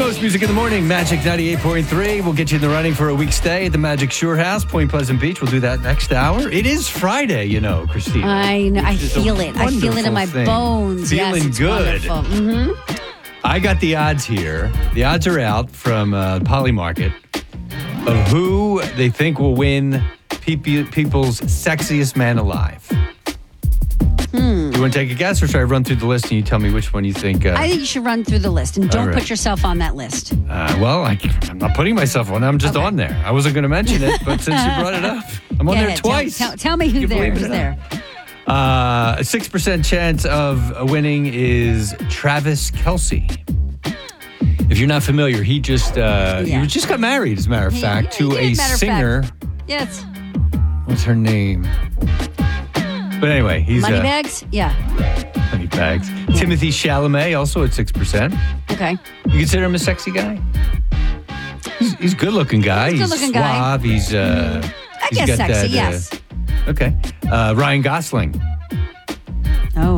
most music in the morning. Magic 98.3. We'll get you in the running for a week's stay at the Magic Shore House, Point Pleasant Beach. We'll do that next hour. It is Friday, you know, Christina. I know. I feel it. I feel it in my bones. Feeling yes, good. Mm-hmm. I got the odds here. The odds are out from Poly Market of who they think will win people's sexiest man alive. You want to take a guess, or should I run through the list and you tell me which one you think? I think you should run through the list and don't right. put yourself on that list. Well, I'm not putting myself on. I'm just on there. I wasn't going to mention it, but since you brought it up, I'm on there twice. Tell me who's there. A 6% chance of winning is Travis Kelce. If you're not familiar, he just got married, as a matter of fact, to a singer. Yes. What's her name? But anyway, he's Moneybags? Yeah. Moneybags. Yeah. Timothy Chalamet, also at 6%. Okay. You consider him a sexy guy? He's a good-looking guy. He's suave. He's I guess sexy, yes. Okay. Ryan Gosling. Oh.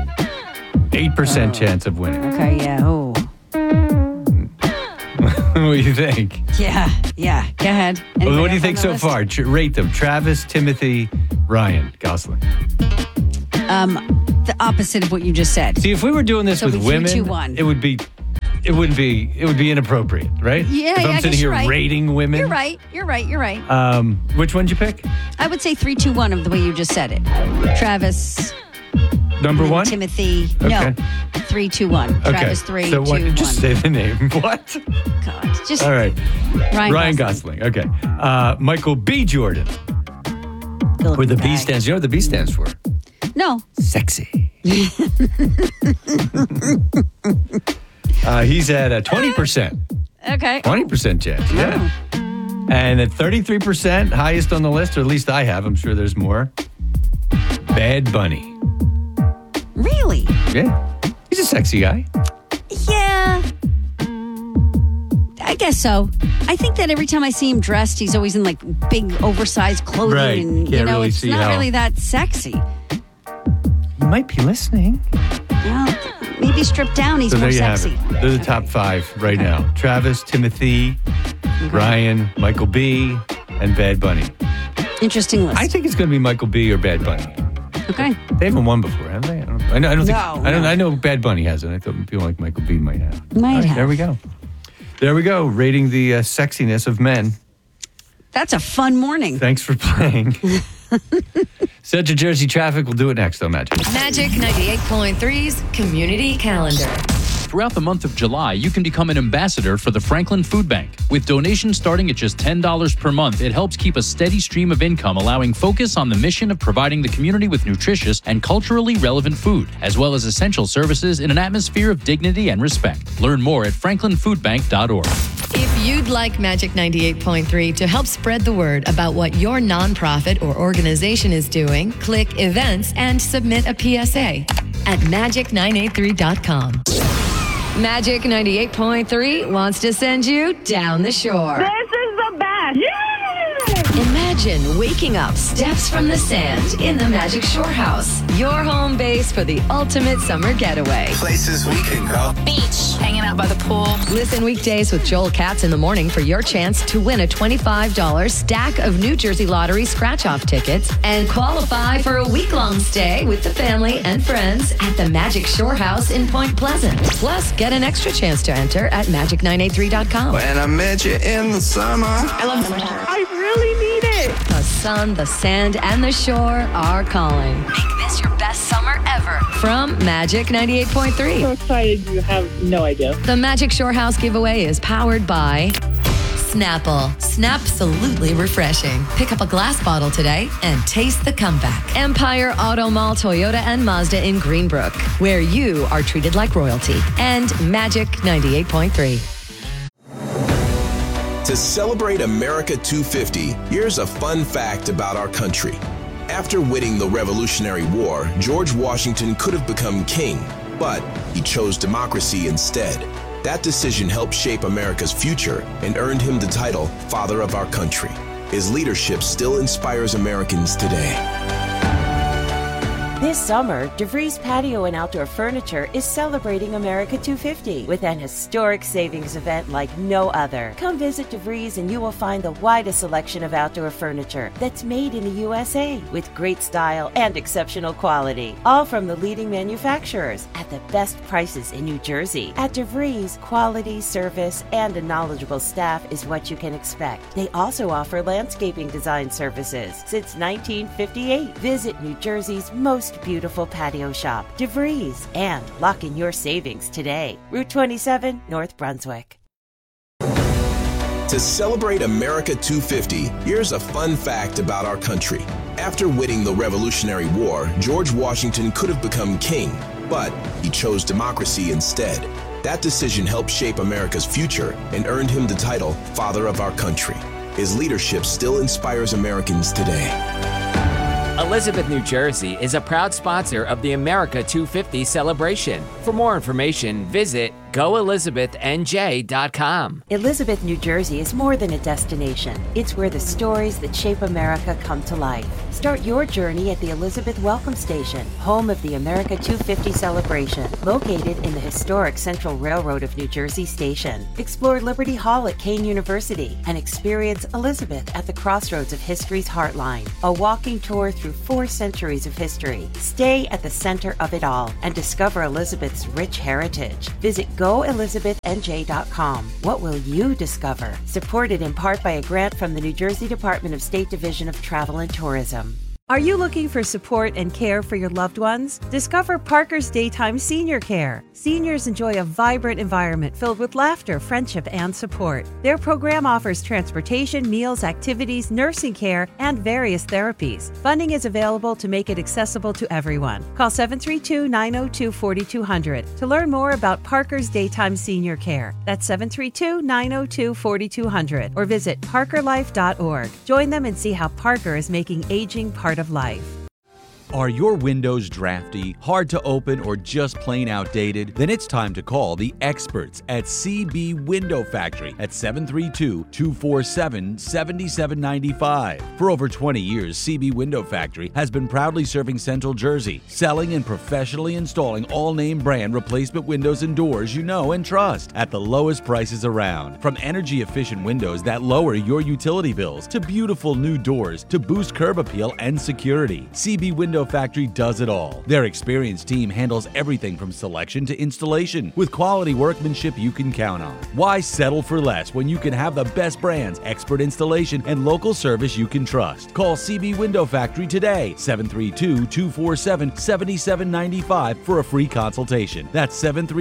8% chance of winning. Okay, yeah. Oh. What do you think? Yeah. Go ahead. Well, what do you think so far? Rate them. Travis, Timothy, Ryan Gosling. The opposite of what you just said. See, if we were doing this with women, 3, 2, 1. it would be inappropropriate, right? Yeah, if I'm sitting here rating women. You're right. Which one did you pick? I would say 3, 2, 1 of the way you just said it. Travis. Number one? Timothy. Okay. No. 3, 2, 1. Okay. Travis 3, so 2, 1. Just say the name. What? God. Just all right. Ryan Gosling. Okay. Michael B. Jordan. Where the B stands. You know what the B stands for? No. Sexy. He's at 20%. Okay. 20% chance. Yeah. And at 33%, highest on the list, or at least I have. I'm sure there's more. Bad Bunny. Really? Yeah. He's a sexy guy. Yeah. I guess so. I think that every time I see him dressed, he's always in like big oversized clothing. Right. And, Can't really it's see not how. really that sexy. He might be listening. Well, maybe stripped down, he's more sexy. Have it. They're the top 5 right now. Travis, Timothy, Ryan, Michael B., and Bad Bunny. Interesting list. I think it's going to be Michael B. or Bad Bunny. Okay. They haven't won before, have they? I know Bad Bunny hasn't. I feel like Michael B. might have. Have. There we go. Rating the sexiness of men. That's a fun morning. Thanks for playing. Central Jersey traffic. We'll do it next on Magic. Magic 98.3's Community Calendar. Throughout the month of July, you can become an ambassador for the Franklin Food Bank. With donations starting at just $10 per month, it helps keep a steady stream of income, allowing focus on the mission of providing the community with nutritious and culturally relevant food, as well as essential services in an atmosphere of dignity and respect. Learn more at franklinfoodbank.org. If you'd like Magic 98.3 to help spread the word about what your nonprofit or organization is doing, click Events and submit a PSA at magic983.com. Magic 98.3 wants to send you down the shore. This is the best. Yeah! Imagine waking up steps from the sand in the Magic Shore House, your home base for the ultimate summer getaway. Places we can go. Beach, hanging out by the pool. Listen weekdays with Joel Katz in the morning for your chance to win a $25 stack of New Jersey Lottery scratch-off tickets and qualify for a week-long stay with the family and friends at the Magic Shore House in Point Pleasant. Plus, get an extra chance to enter at magic983.com. When I met you in the summer. I love summertime. I really need it. The sun, the sand, and the shore are calling. Make this your best summer ever. From Magic 98.3. So excited, you have no idea. The Magic Shore House giveaway is powered by Snapple. Snapsolutely refreshing. Pick up a glass bottle today and taste the comeback. Empire Auto Mall, Toyota, and Mazda in Greenbrook, where you are treated like royalty. And Magic 98.3. To celebrate America 250, here's a fun fact about our country. After winning the Revolutionary War, George Washington could have become king, but he chose democracy instead. That decision helped shape America's future and earned him the title Father of our Country. His leadership still inspires Americans today. This summer, DeVries Patio and Outdoor Furniture is celebrating America 250 with an historic savings event like no other. Come visit DeVries and you will find the widest selection of outdoor furniture that's made in the USA with great style and exceptional quality. All from the leading manufacturers at the best prices in New Jersey. At DeVries, quality, service, and a knowledgeable staff is what you can expect. They also offer landscaping design services since 1958. Visit New Jersey's most beautiful patio shop, DeVries, and lock in your savings today. Route 27, North Brunswick. To celebrate America 250, here's a fun fact about our country. After winning the Revolutionary War, George Washington could have become king, but he chose democracy instead. That decision helped shape America's future and earned him the title Father of Our Country. His leadership still inspires Americans today. Elizabeth, New Jersey is a proud sponsor of the America 250 celebration. For more information, visit goelizabethnj.com. Elizabeth, New Jersey is more than a destination. It's where the stories that shape America come to life. Start your journey at the Elizabeth Welcome Station, home of the America 250 celebration, located in the historic Central Railroad of New Jersey station. Explore Liberty Hall at Kane University and experience Elizabeth at the crossroads of history's heartline, a walking tour through 4 centuries of history. Stay at the center of it all and discover Elizabeth's rich heritage. Visit goelizabethnj.com. What will you discover? Supported in part by a grant from the New Jersey Department of State Division of Travel and Tourism. Are you looking for support and care for your loved ones? Discover Parker's Daytime Senior Care. Seniors enjoy a vibrant environment filled with laughter, friendship, and support. Their program offers transportation, meals, activities, nursing care, and various therapies. Funding is available to make it accessible to everyone. Call 732-902-4200 to learn more about Parker's Daytime Senior Care. That's 732-902-4200 or visit parkerlife.org. Join them and see how Parker is making aging part of life. Are your windows drafty, hard to open, or just plain outdated? Then it's time to call the experts at CB Window Factory at 732-247-7795. For over 20 years, CB Window Factory has been proudly serving Central Jersey, selling and professionally installing all-name brand replacement windows and doors you know and trust at the lowest prices around. From energy-efficient windows that lower your utility bills to beautiful new doors to boost curb appeal and security, CB Window Factory does it all. Their experienced team handles everything from selection to installation with quality workmanship you can count on. Why settle for less when you can have the best brands, expert installation, and local service you can trust? Call CB Window Factory today, 732-247-7795 for a free consultation. That's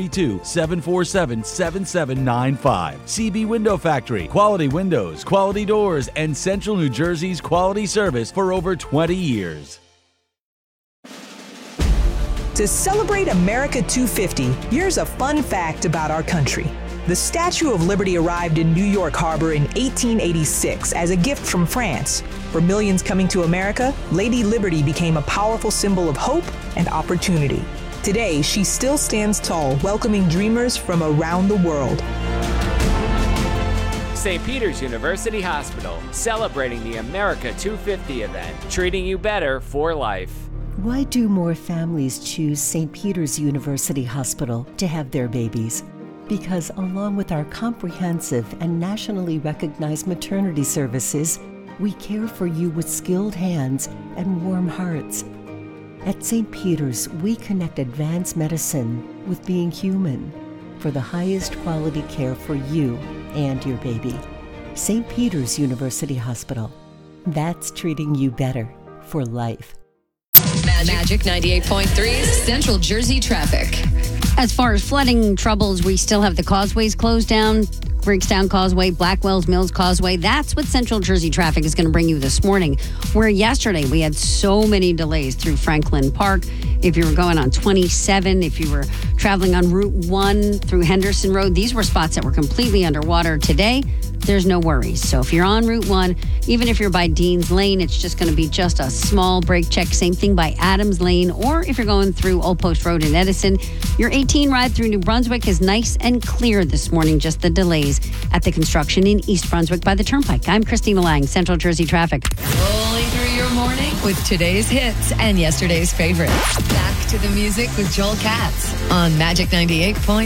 732-747-7795. CB Window Factory. Quality windows, quality doors, and Central New Jersey's quality service for over 20 years. To celebrate America 250, here's a fun fact about our country. The Statue of Liberty arrived in New York Harbor in 1886 as a gift from France. For millions coming to America, Lady Liberty became a powerful symbol of hope and opportunity. Today, she still stands tall, welcoming dreamers from around the world. St. Peter's University Hospital, celebrating the America 250 event, treating you better for life. Why do more families choose St. Peter's University Hospital to have their babies? Because along with our comprehensive and nationally recognized maternity services, we care for you with skilled hands and warm hearts. At St. Peter's, we connect advanced medicine with being human for the highest quality care for you and your baby. St. Peter's University Hospital. That's treating you better for life. Magic 98.3 Central Jersey traffic. As far as flooding troubles, we still have the causeways closed down. Brinkstown Causeway, Blackwells Mills Causeway. That's what Central Jersey traffic is going to bring you this morning. Where yesterday we had so many delays through Franklin Park. If you were going on 27, if you were traveling on Route 1 through Henderson Road, these were spots that were completely underwater. Today, there's no worries. So if you're on Route 1, even if you're by Dean's Lane, it's just going to be just a small brake check. Same thing by Adams Lane. Or if you're going through Old Post Road in Edison, your 18 ride through New Brunswick is nice and clear this morning. Just the delays at the construction in East Brunswick by the Turnpike. I'm Christina Lang, Central Jersey Traffic. Rolling through your morning with today's hits and yesterday's favorites. Back to the music with Joel Katz on Magic 98.9.